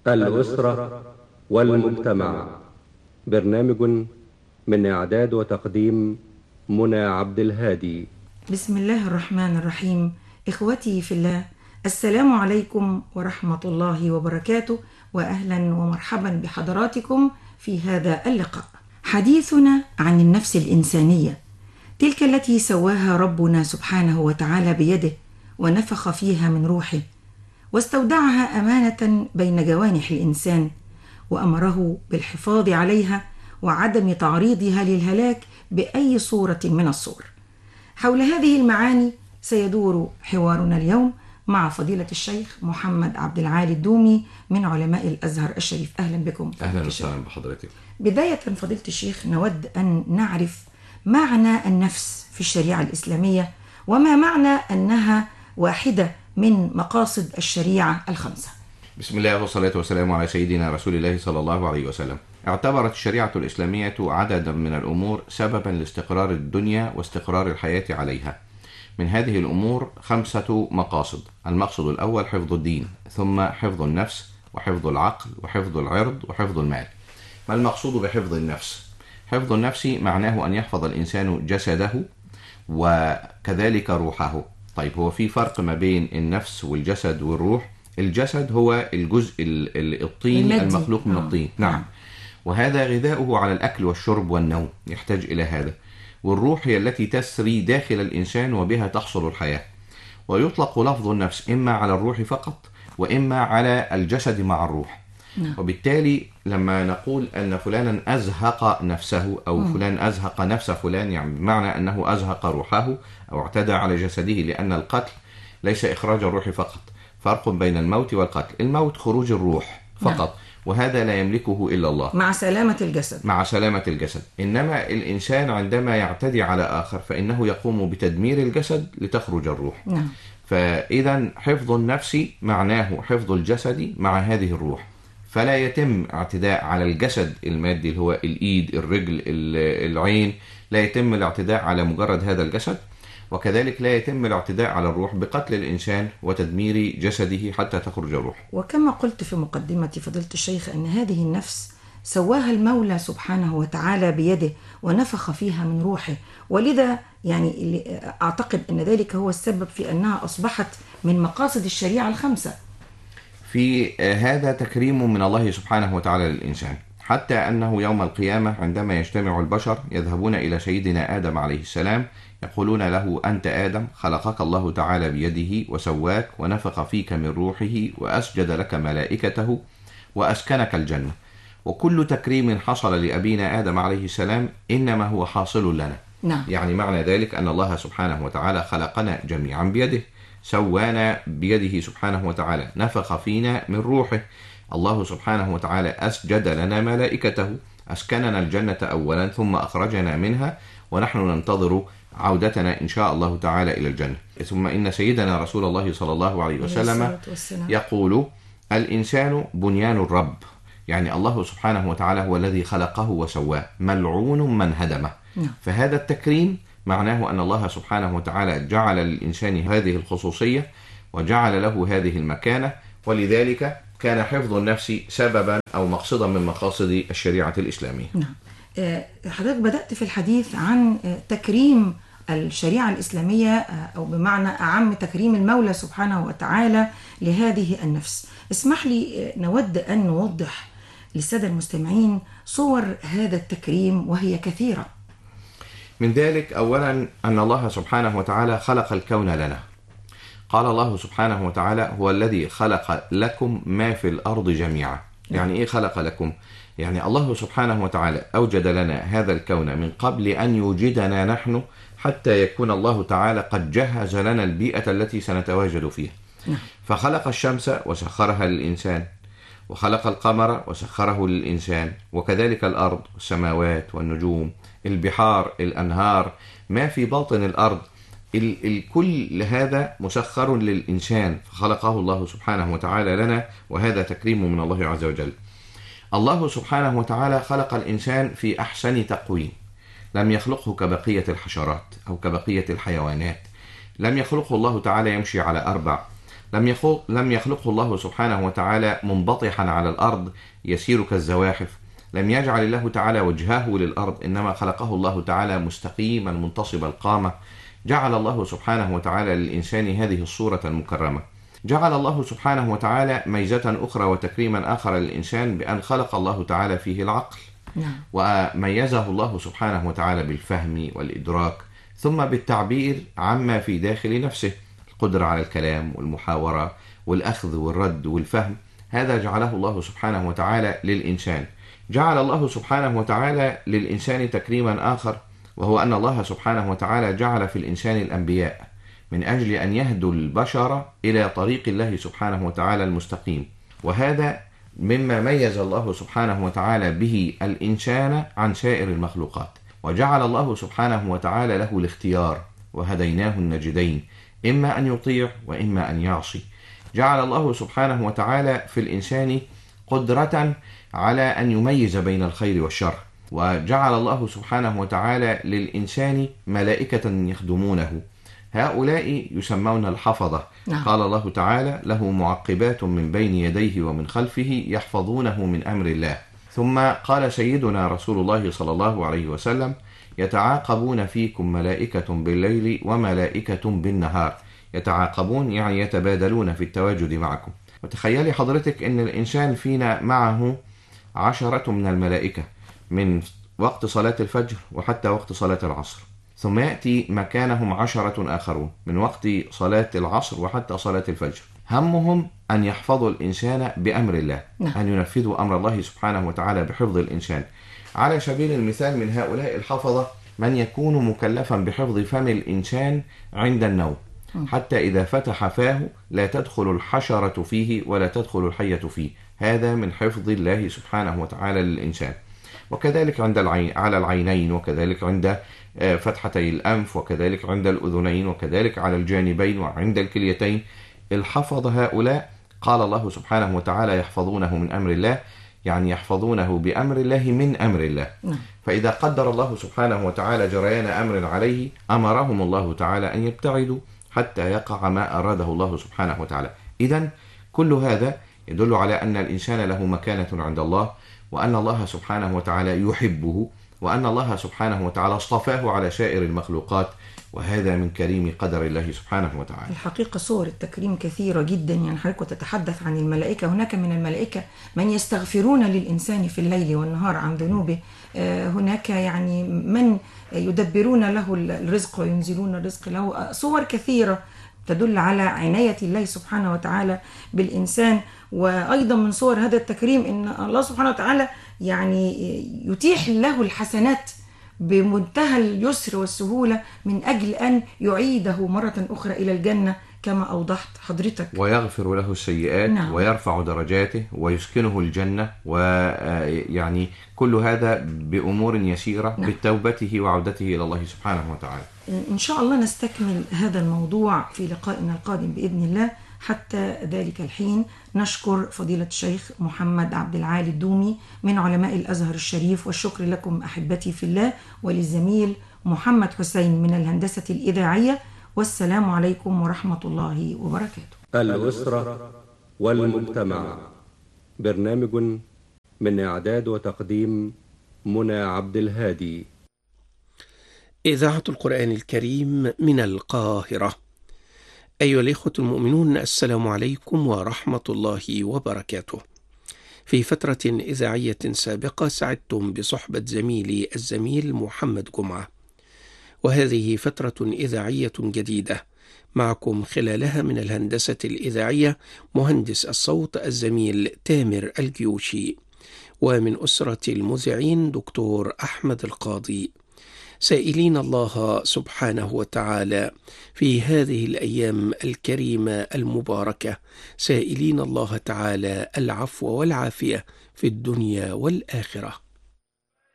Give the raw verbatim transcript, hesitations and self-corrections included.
الأسرة والمجتمع. برنامج من إعداد وتقديم منى عبد الهادي. بسم الله الرحمن الرحيم. إخوتي في الله، السلام عليكم ورحمة الله وبركاته، وأهلا ومرحبا بحضراتكم في هذا اللقاء. حديثنا عن النفس الإنسانية، تلك التي سواها ربنا سبحانه وتعالى بيده ونفخ فيها من روحه، واستودعها أمانة بين جوانح الإنسان، وأمره بالحفاظ عليها وعدم تعريضها للهلاك بأي صورة من الصور. حول هذه المعاني سيدور حوارنا اليوم مع فضيلة الشيخ محمد عبد العالي الدومي من علماء الأزهر الشريف. أهلا بكم. أهلا وسهلا بحضرتك. بداية فضيلة الشيخ، نود أن نعرف معنى النفس في الشريعة الإسلامية، وما معنى أنها واحدة من مقاصد الشريعة الخمسة. بسم الله والصلاة والسلام على سيدنا رسول الله صلى الله عليه وسلم. اعتبرت الشريعة الإسلامية عددا من الأمور سببا لاستقرار الدنيا واستقرار الحياة عليها. من هذه الأمور خمسة مقاصد. المقصد الأول حفظ الدين، ثم حفظ النفس، وحفظ العقل، وحفظ العرض، وحفظ المال. ما المقصود بحفظ النفس؟ حفظ النفس معناه أن يحفظ الإنسان جسده وكذلك روحه. طيب، هو في فرق ما بين النفس والجسد والروح؟ الجسد هو الجزء الطين المخلوق من الطين، نعم، وهذا غذاؤه على الأكل والشرب والنوم، يحتاج إلى هذا. والروح هي التي تسري داخل الإنسان وبها تحصل الحياة. ويطلق لفظ النفس إما على الروح فقط، وإما على الجسد مع الروح. نعم. وبالتالي لما نقول أن فلانا أزهق نفسه أو م. فلان أزهق نفس فلان، يعني بمعنى أنه أزهق روحه أو اعتدى على جسده، لأن القتل ليس إخراج الروح فقط، فرق بين الموت والقتل. الموت خروج الروح فقط. نعم. وهذا لا يملكه إلا الله، مع سلامة الجسد مع سلامة الجسد. إنما الإنسان عندما يعتدي على آخر فإنه يقوم بتدمير الجسد لتخرج الروح. نعم. فإذا حفظ النفس معناه حفظ الجسد مع هذه الروح. فلا يتم اعتداء على الجسد المادي اللي هو الإيد، الرجل، العين، لا يتم الاعتداء على مجرد هذا الجسد. وكذلك لا يتم الاعتداء على الروح بقتل الإنسان وتدمير جسده حتى تخرج الروح. وكما قلت في مقدمة فضيلة الشيخ أن هذه النفس سواها المولى سبحانه وتعالى بيده ونفخ فيها من روحه، ولذا يعني أعتقد أن ذلك هو السبب في أنها أصبحت من مقاصد الشريعة الخمسة. في هذا تكريم من الله سبحانه وتعالى للإنسان، حتى أنه يوم القيامة عندما يجتمع البشر يذهبون إلى سيدنا آدم عليه السلام، يقولون له: أنت آدم، خلقك الله تعالى بيده وسواك ونفخ فيك من روحه وأسجد لك ملائكته وأسكنك الجنة. وكل تكريم حصل لأبينا آدم عليه السلام إنما هو حاصل لنا. نعم. يعني معنى ذلك أن الله سبحانه وتعالى خلقنا جميعا بيده، سوانا بيده سبحانه وتعالى، نفخ فينا من روحه. الله سبحانه وتعالى أسجد لنا ملائكته، أسكننا الجنة أولا ثم أخرجنا منها، ونحن ننتظر عودتنا إن شاء الله تعالى إلى الجنة. ثم إن سيدنا رسول الله صلى الله عليه وسلم يقول: الإنسان بنيان الرب، يعني الله سبحانه وتعالى هو الذي خلقه وسواه، ملعون من هدمه. فهذا التكريم معناه أن الله سبحانه وتعالى جعل للإنسان هذه الخصوصية وجعل له هذه المكانة، ولذلك كان حفظ النفس سببا أو مقصدا من مقاصد الشريعة الإسلامية. نعم. حضرتك بدأت في الحديث عن تكريم الشريعة الإسلامية، أو بمعنى أعم تكريم المولى سبحانه وتعالى لهذه النفس. اسمح لي، نود أن نوضح للسادة المستمعين صور هذا التكريم وهي كثيرة. من ذلك أولا أن الله سبحانه وتعالى خلق الكون لنا. قال الله سبحانه وتعالى: هو الذي خلق لكم ما في الأرض جميعا. يعني إيه خلق لكم؟ يعني الله سبحانه وتعالى أوجد لنا هذا الكون من قبل أن يوجدنا نحن، حتى يكون الله تعالى قد جهز لنا البيئة التي سنتواجد فيها. فخلق الشمس وسخرها للإنسان، وخلق القمر وسخره للإنسان، وكذلك الأرض والسماوات والنجوم، البحار، الأنهار، ما في باطن الأرض، الكل هذا مسخر للإنسان، فخلقه الله سبحانه وتعالى لنا، وهذا تكريم من الله عز وجل. الله سبحانه وتعالى خلق الإنسان في أحسن تقويم، لم يخلقه كبقية الحشرات أو كبقية الحيوانات، لم يخلقه الله تعالى يمشي على أربع، لم يخلق لم يخلقه الله سبحانه وتعالى منبطحا على الأرض يسير كالزواحف، لم يجعل الله تعالى وجهه للأرض، إنما خلقه الله تعالى مستقيما منتصب القامة. جعل الله سبحانه وتعالى للإنسان هذه الصورة المكرمة. جعل الله سبحانه وتعالى ميزة أخرى وتكريما آخر للإنسان بأن خلق الله تعالى فيه العقل، وميزه الله سبحانه وتعالى بالفهم والإدراك، ثم بالتعبير عما في داخل نفسه، القدرة على الكلام والمحاورة والأخذ والرد والفهم. هذا جعله الله سبحانه وتعالى للإنسان. جعل الله سبحانه وتعالى للإنسان تكريما آخر، وهو أن الله سبحانه وتعالى جعل في الإنسان الأنبياء من أجل أن يهدوا البشر إلى طريق الله سبحانه وتعالى المستقيم. وهذا مما ميز الله سبحانه وتعالى به الإنسان عن سائر المخلوقات. وجعل الله سبحانه وتعالى له الاختيار، وهديناه النجدين، إما أن يطيع وإما أن يعصي. جعل الله سبحانه وتعالى في الإنسان قدرة على أن يميز بين الخير والشر. وجعل الله سبحانه وتعالى للإنسان ملائكة يخدمونه، هؤلاء يسمون الحفظة. نعم. قال الله تعالى: له معقبات من بين يديه ومن خلفه يحفظونه من أمر الله. ثم قال سيدنا رسول الله صلى الله عليه وسلم: يتعاقبون فيكم ملائكة بالليل وملائكة بالنهار. يتعاقبون يعني يتبادلون في التواجد معكم. وتخيلي حضرتك أن الإنسان فينا معه عشرة من الملائكة من وقت صلاة الفجر وحتى وقت صلاة العصر، ثم يأتي مكانهم عشرة آخرون من وقت صلاة العصر وحتى صلاة الفجر، همهم أن يحفظوا الإنسان بأمر الله. نعم. أن ينفذوا أمر الله سبحانه وتعالى بحفظ الإنسان. على سبيل المثال من هؤلاء الحفظة من يكون مكلفا بحفظ فم الإنسان عند النوم، حتى إذا فتح فاه لا تدخل الحشرة فيه ولا تدخل الحية فيه. هذا من حفظ الله سبحانه وتعالى للإنسان. وكذلك عند العين على العينين، وكذلك عند فتحتي الأنف، وكذلك عند الأذنين، وكذلك على الجانبين وعند الكليتين. الحفظ هؤلاء قال الله سبحانه وتعالى يحفظونه من أمر الله، يعني يحفظونه بأمر الله من أمر الله. فإذا قدر الله سبحانه وتعالى جريان أمر عليه أمرهم الله تعالى أن يبتعدوا حتى يقع ما أراده الله سبحانه وتعالى. إذن كل هذا يدل على أن الإنسان له مكانة عند الله، وأن الله سبحانه وتعالى يحبه، وأن الله سبحانه وتعالى اصطفاه على سائر المخلوقات، وهذا من كريم قدر الله سبحانه وتعالى. الحقيقة صور التكريم كثيرة جدا. يعني حضرتك تتحدث عن الملائكة، هناك من الملائكة من يستغفرون للإنسان في الليل والنهار عن ذنوبه، هناك يعني من يدبرون له الرزق وينزلون الرزق له. صور كثيرة تدل على عناية الله سبحانه وتعالى بالإنسان. وأيضا من صور هذا التكريم إن الله سبحانه وتعالى يعني يتيح له الحسنات بمنتهى اليسر والسهولة من أجل أن يعيده مرة أخرى إلى الجنة كما أوضحت حضرتك، ويغفر له السيئات. نعم. ويرفع درجاته ويسكنه الجنة، ويعني كل هذا بأمور يسيرة. نعم. بتوبته وعودته إلى الله سبحانه وتعالى. إن شاء الله نستكمل هذا الموضوع في لقائنا القادم بإذن الله. حتى ذلك الحين نشكر فضيلة الشيخ محمد عبد العالي الدومي من علماء الأزهر الشريف، والشكر لكم أحبتي في الله، وللزميل محمد حسين من الهندسة الإذاعية. والسلام عليكم ورحمة الله وبركاته. الأسرة والمجتمع، برنامج من إعداد وتقديم منى عبد الهادي. إذاعة القرآن الكريم من القاهرة. أيها الإخوة المؤمنون، السلام عليكم ورحمة الله وبركاته. في فترة إذاعية سابقة سعدتم بصحبة زميلي الزميل محمد جمعة، وهذه فترة إذاعية جديدة معكم خلالها من الهندسة الإذاعية مهندس الصوت الزميل تامر الجيوشي، ومن أسرة المذيعين دكتور أحمد القاضي، سائلين الله سبحانه وتعالى في هذه الأيام الكريمة المباركة، سائلين الله تعالى العفو والعافية في الدنيا والآخرة.